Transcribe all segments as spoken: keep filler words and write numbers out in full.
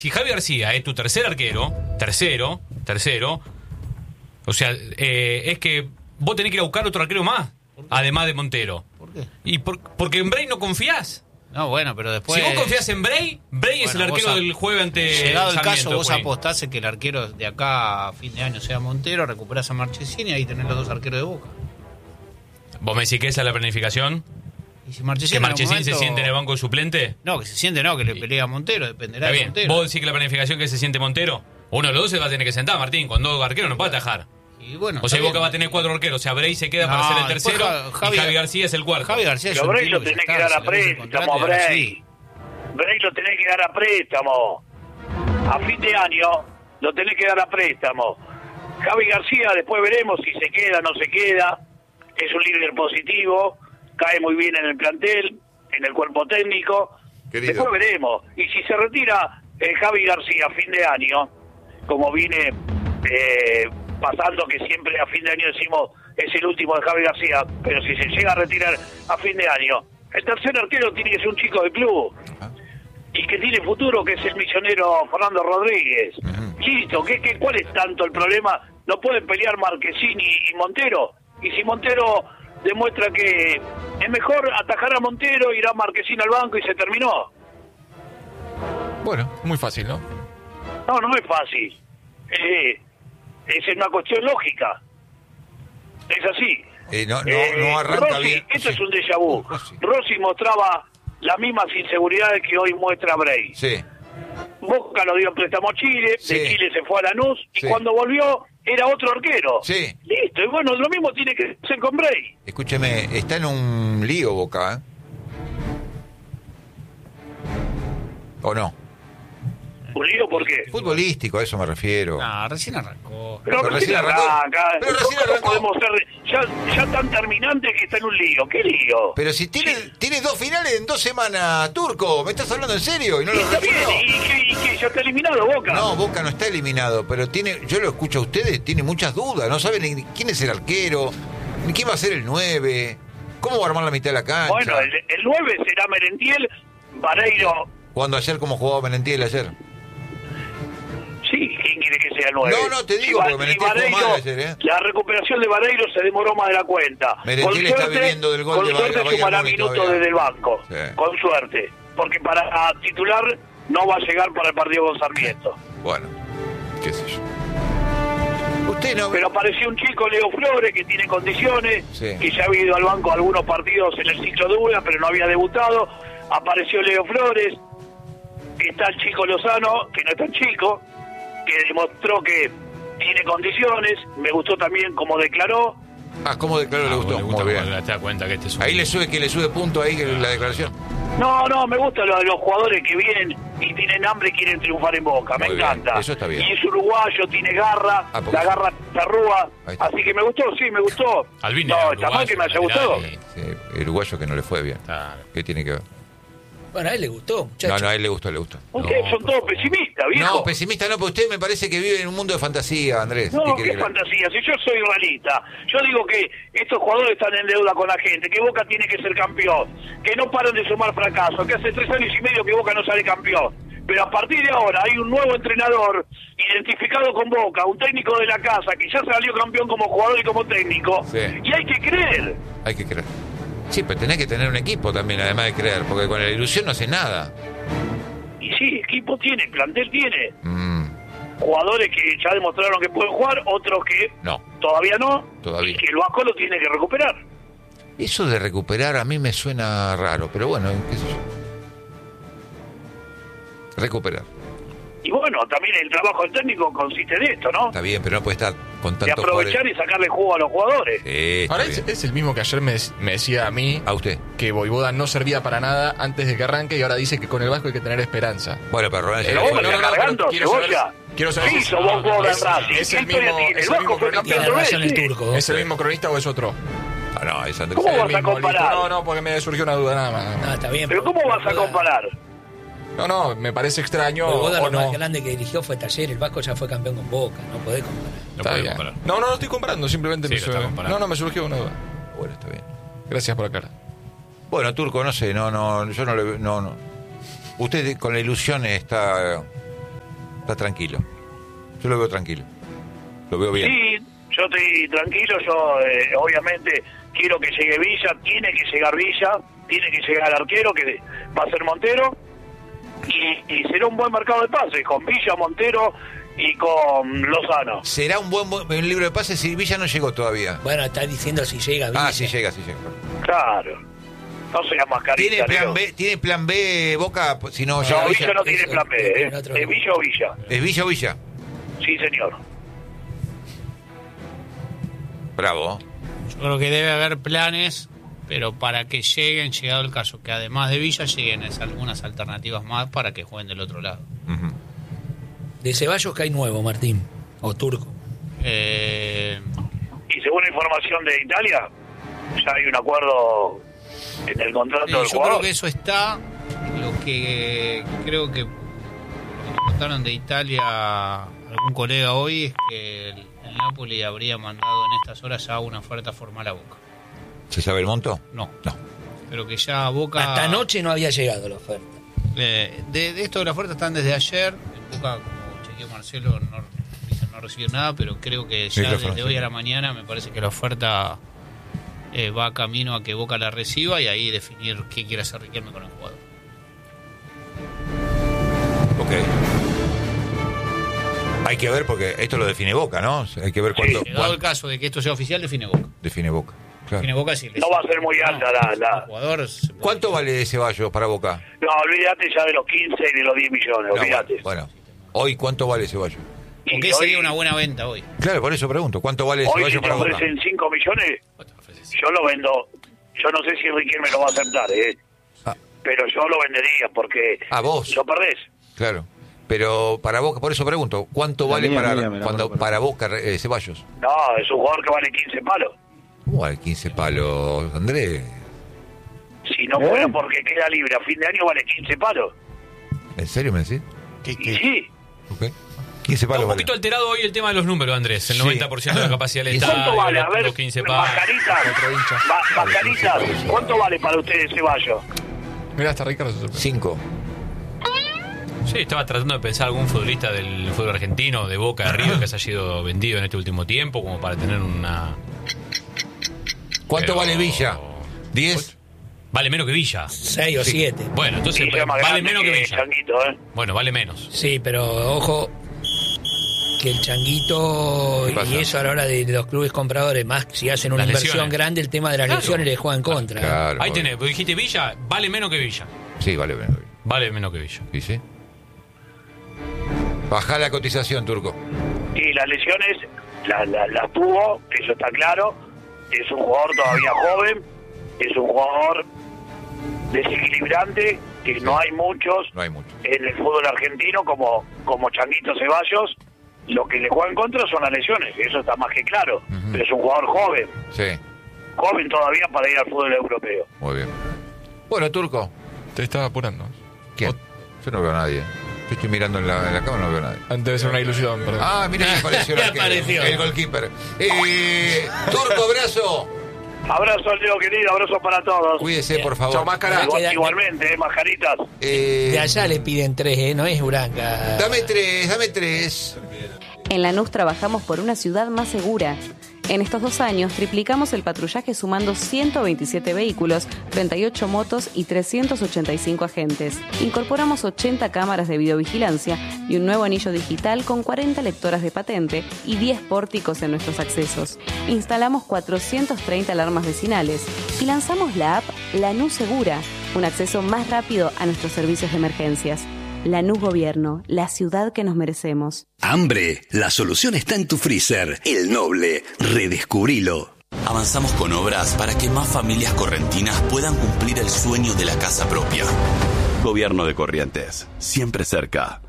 Si Javi García es tu tercer arquero, tercero, tercero, o sea, eh, es que vos tenés que ir a buscar otro arquero más, además de Montero. ¿Por qué? Y por, porque en Bray no confías. No, bueno, pero después... Si vos confías en Bray, Bray es Bueno, el arquero a- del jueves ante Llegado el Sarmiento, caso, vos Junín. apostás en que el arquero de acá a fin de año sea Montero, recuperás a Marchesín y ahí tenés los dos arqueros de Boca. ¿Vos me decís que esa es la planificación? Y si Marchesín ¿Que en algún Marchesín momento- se siente en el banco de suplente? No, que se siente no, que le pelea a Montero, dependerá Está de bien. Montero. ¿Vos decís que la planificación que se siente Montero? Uno de los dos se va a tener que sentar, Martín. Con dos arqueros no puede atajar. Y bueno, O sea, está Boca bien. va a tener cuatro arqueros. O sea, Bray se queda para No, ser el después tercero Ja- Javi- y Javi García es el cuarto. Javi García es Pero un Bray tipo lo que ya tenés que está, dar a se le vence el préstamo, contrato y ahora Bray. sí. Bray lo tenés que dar a préstamo. A fin de año lo tenés que dar a préstamo. Javi García, después veremos si se queda o no se queda. Es un líder positivo, cae muy bien en el plantel, en el cuerpo técnico. Querido. Después veremos. Y si se retira eh, Javi García a fin de año, como viene eh, pasando, que siempre a fin de año decimos es el último de Javi García, pero si se llega a retirar a fin de año, el tercer arquero tiene que ser un chico del club. Y que tiene futuro, que es el misionero Fernando Rodríguez. Listo, ¿qué, qué, ¿cuál es tanto el problema? No pueden pelear Marquesín y, y Montero. Y si Montero demuestra que es mejor atajar a Montero, irá Marquesín al banco y se terminó. Bueno, muy fácil, ¿no? No, no es fácil. Eh, es una cuestión lógica. Es así. Eh, no, no, Eh, no arranca Rossi, bien. esto Sí. es un déjà vu. Rossi. Rossi mostraba las mismas inseguridades que hoy muestra Bray. Sí. Boca lo dio en préstamo a Chile, Sí. de Chile se fue a Lanús, y Sí. cuando volvió era otro arquero. Sí. Listo, y bueno, lo mismo tiene que hacer con Bray. Escúcheme, está en un lío Boca, ¿eh? ¿O no? ¿Un lío por qué? Futbolístico, a eso me refiero. No, recién arrancó. Pero, Pero recién recién arrancó. arranca. Pero recién ¿Cómo arrancó. podemos ser ya, ya tan terminante que está en un lío? ¿Qué lío? Pero si tiene, tiene dos finales en dos semanas, Turco, ¿me estás hablando en serio? Y no lo Está bien, resolvió. ¿y qué, y qué? ¿Ya está eliminado Boca? No, Boca no está eliminado, pero tiene, yo lo escucho a ustedes, tiene muchas dudas, no saben ni quién es el arquero, ni quién va a ser el nueve, cómo va a armar la mitad de la cancha. Bueno, el, el nueve será Merentiel, Vareiro. Cuando ayer, como jugaba Menentiel ayer. Sí, ¿quién quiere que sea el nueve? No, no, te digo, Va- porque Merentiel jugó Vareiro- mal ayer, ¿eh? La recuperación de Vareiro se demoró más de la cuenta. Merentiel está viviendo del gol con de suerte Bayern sumará Múnich minutos todavía. desde el banco. Sí. Con suerte. Porque para titular no va a llegar para el partido con Sarmiento. Bueno, qué sé yo. Usted no... Pero apareció un chico, Leo Flores, que tiene condiciones, Sí. que ya había ido al banco algunos partidos en el ciclo de U B A, pero no había debutado. Apareció Leo Flores, que está el chico Lozano, que no es tan chico, que demostró que tiene condiciones. Me gustó también cómo declaró. Ah, ¿cómo declaró? Le Ah, gustó. le gusta Muy cuando bien. te das cuenta que este es un... Ahí le sube, que le sube punto ahí que la declaración. No, no, me gusta lo de los jugadores que vienen y tienen hambre y quieren triunfar en Boca. Muy Me bien, encanta. eso está bien. Y es uruguayo, tiene garra, Ah, porque- la garra charrúa. Ahí está. Así que me gustó, sí, me gustó. Albini no, era está mal que me haya uruguayo, gustado. lateral, Sí, uruguayo que no le fue bien. Claro. ¿Qué tiene que ver? Bueno, a él le gustó, muchacho. No, no, a él le gustó, le gustó. Ustedes son todos pesimistas, viejo. No, pesimista no, porque usted me parece que vive en un mundo de fantasía, Andrés. No, quiere qué que le- fantasía. Si yo soy realista, yo digo que estos jugadores están en deuda con la gente, que Boca tiene que ser campeón, que no paran de sumar fracasos, que hace tres años y medio que Boca no sale campeón. Pero a partir de ahora hay un nuevo entrenador identificado con Boca, un técnico de la casa que ya salió campeón como jugador y como técnico. Sí. Y hay que creer. Hay que creer. Sí, pero tenés que tener un equipo también, además de creer, porque con la ilusión no hace nada. Y sí, equipo tiene, plantel tiene. Mm, Jugadores que ya demostraron que pueden jugar, otros que no, todavía no. Todavía. Y que el Vasco lo tiene que recuperar. eso de recuperar a mí me suena raro, pero bueno, qué sé yo. Recuperar. Y bueno, también el trabajo del técnico consiste en esto, ¿no? Está bien, pero no puede estar con De tantos aprovechar jugadores. y sacarle jugo a los jugadores. Sí, está Ahora bien. es, es el mismo que ayer me, me decía a mí A usted. que Voivoda no servía para nada antes de que arranque y ahora dice que con el Vasco hay que tener esperanza. Bueno, pero Ronald Eh, Pero ya vos fue. me estás cargando, quiero saber- Cebolla. quiero saber ¿Qué si- hizo vos vos es- en Racing? es ¿Qué el historia mismo- tiene? es El el Vasco mismo fue cronista. campeón Tiene dos razón el veces. turco. ¿Es el mismo cronista o es otro? Ah, no, es Andrés. ¿Cómo Es el vas a mismo, comparar? listo. No, no, porque me surgió una duda nada más. Ah, está bien. Pero ¿cómo vas a Boda- comparar? No, no, me parece extraño Boda o lo más no. grande que dirigió fue Taller. El Vasco ya fue campeón con Boca. No podés comparar. No Está puede bien. comparar. No, no, no estoy comparando, simplemente Sí, me lo sur- está comparando. No, no, me surgió una duda. Bueno, está bien. Gracias por aclarar. Bueno, Turco, no sé, no, no, yo no le no, no. Usted con la ilusión está Está tranquilo. Yo lo veo tranquilo. Lo veo bien. Sí, yo estoy tranquilo, yo eh, obviamente quiero que llegue Villa, tiene que llegar Villa, tiene que llegar el arquero, que va a ser Montero, y, y será un buen mercado de pases, con Villa, Montero y con Lozano. Será un buen, buen libro de pases si Villa no llegó todavía. Bueno, está diciendo si llega Villa. Ah, si llega, si llega. Claro. No sea mascarita. ¿Tiene plan Leo. B, ¿tiene plan B Boca? Si no, No, llega Villa, Villa. no tiene plan B, ¿eh? en otro- ¿Es Villa o Villa? ¿Es Villa o Villa? Sí, señor. Bravo. Yo creo que debe haber planes, pero para que lleguen, llegado el caso, que además de Villa lleguen es algunas alternativas más para que jueguen del otro lado. Ujú. De Ceballos que hay nuevo, Martín. O Turco. Eh, Y según la información de Italia, ya hay un acuerdo en el contrato eh, del yo creo jugador. que eso está. Lo que creo que me contaron de Italia algún colega hoy es que el, el Napoli habría mandado en estas horas ya una oferta formal a Boca. ¿Se sabe el monto? No, No. pero que ya Boca... Hasta anoche no había llegado la oferta. Eh, de, de esto de la oferta están desde ayer. En Boca, como chequeó Marcelo, no, dicen no recibió nada, pero creo que ya Micrófono, desde sí. hoy a la mañana me parece que la oferta eh, va camino a que Boca la reciba y ahí definir qué quiere hacer Riquelme con el jugador. Ok. Hay que ver porque esto lo define Boca, ¿no? Hay que ver cuánto, Llegado el cuánto caso de que esto sea oficial, define Boca. define Boca. Claro. Define Boca si le- No va a ser muy alta la- la- el jugador se puede- ¿Cuánto vale Ceballos para Boca? No, olvídate ya de los quince y de los diez millones, No, olvídate. bueno, bueno, hoy ¿cuánto vale Ceballos? Y ¿Por qué hoy- sería una buena venta hoy? Claro, por eso pregunto. ¿Cuánto vale Hoy si Ceballos te para Boca? ofrecen cinco millones, yo lo vendo. Yo no sé si Riquelme lo va a aceptar, ¿eh? Ah. Pero yo lo vendería porque Ah, vos. lo perdés. Claro. Pero para Boca, por eso pregunto, ¿cuánto vale mía, para mía, me la cuando mando para Boca eh, Ceballos? No, es un jugador que vale quince palos. ¿Cómo vale quince palos, Andrés? Si no ¿Eh? fuera porque queda libre a fin de año vale quince palos. ¿En serio me decís? Y sí. Ok. quince Está palos un vale. poquito alterado hoy el tema de los números, Andrés. El Sí. noventa por ciento de la capacidad del ¿Y estadio, ¿Cuánto vale? A los- ver, los quince palos. Mascaritas, Ma- Mascaritas, ¿cuánto vale para ustedes Ceballos? Mira, hasta Ricardo se sorprende. Cinco. Sí, estaba tratando de pensar algún futbolista del fútbol argentino, de Boca, de River, que se haya sido vendido en este último tiempo, como para tener una... ¿Cuánto Pero- vale Villa? ¿Diez? Vale menos que Villa. Seis o Sí. siete. Bueno, entonces Villa más vale grande menos que que Villa. Changuito, ¿eh? Bueno, vale menos. Sí, pero ojo que el changuito ¿Qué pasa? y eso a la hora de los clubes compradores, más si hacen una Las inversión lesiones. grande, el tema de las Claro. lesiones les juega en contra. Claro. Ahí obvio. tenés, vos dijiste Villa, vale menos que Villa. Sí, vale menos. Vale menos que Villa. ¿Y sí? Baja la cotización, Turco. Y las lesiones las la, las tuvo, eso está claro. Es un jugador todavía joven, es un jugador desequilibrante, que no hay muchos No hay mucho. en el fútbol argentino como, como Changuito Ceballos. Lo que le juega en contra son las lesiones, eso está más que claro. Ujú. Pero es un jugador joven, Sí, joven todavía para ir al fútbol europeo. muy bien. Bueno, Turco. Te estaba apurando. ¿Quién? Yo no veo a nadie. Yo estoy mirando en la, en la cámara, no veo a nadie. Antes de ser una ilusión, perdón. Ah, mira que apareció, el, Ya arquero, apareció. el goalkeeper. Eh, Turco, abrazo. Abrazo, Leo, querido, abrazo para todos. Cuídese, por favor. Chao, máscara. Igual- Queda- igualmente, eh, mascaritas. Eh, De allá le piden tres, ¿eh? No es Uranca. dame tres, dame tres. En Lanús trabajamos por una ciudad más segura. En estos dos años triplicamos el patrullaje sumando ciento veintisiete vehículos, treinta y ocho motos y trescientos ochenta y cinco agentes. Incorporamos ochenta cámaras de videovigilancia y un nuevo anillo digital con cuarenta lectoras de patente y diez pórticos en nuestros accesos. Instalamos cuatrocientas treinta alarmas vecinales y lanzamos la app Lanús Segura, un acceso más rápido a nuestros servicios de emergencias. Lanús Gobierno, la ciudad que nos merecemos. Hambre, la solución está en tu freezer. El Noble, redescubrilo. Avanzamos con obras para que más familias correntinas puedan cumplir el sueño de la casa propia. Gobierno de Corrientes, siempre cerca.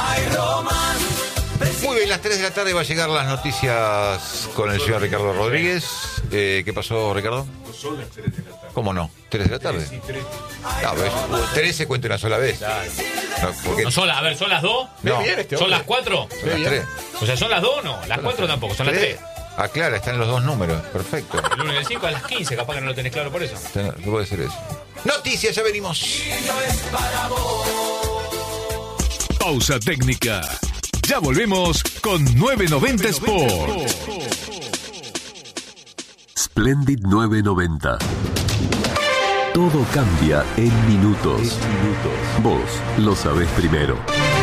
Muy bien, las tres de la tarde va a llegar las noticias con el señor Ricardo Rodríguez. Eh, ¿Qué pasó, Ricardo? ¿Cómo no? ¿tres de la tarde? No, ves, tres se cuenta una sola vez. No, porque No son las, a ver, ¿son las dos? No. bien este ¿Son hombre. las cuatro? son las tres. O sea, ¿son las dos o no? Las cuatro tampoco, son las tres. Ah, claro, están los dos números. Perfecto. El uno y el cinco a las quince, capaz que no lo tenés claro por eso. No puede ser eso. Noticias, ya venimos. Pausa técnica. Ya volvemos con novecientos noventa Sport. Splendid novecientos noventa. Todo cambia en minutos. Vos lo sabés primero.